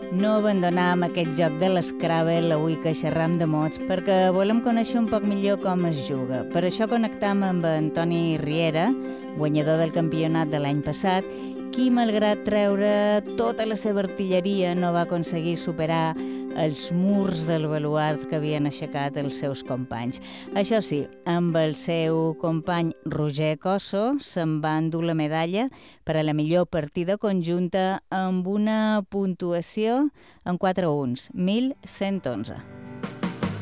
No abandonem aquest joc de l'Scrabble avui que xerram de mots perquè volem conèixer un poc millor com es juga. Per això connectam amb Antoni Riera, guanyador del campionat de l'any passat, qui, malgrat treure tota la seva artilleria, no va aconseguir superar els murs del baluard que havien aixecat els seus companys. Això sí, amb el seu company Roger Cosso se'n va endur la medalla per a la millor partida conjunta amb una puntuació en 4 1, 1111.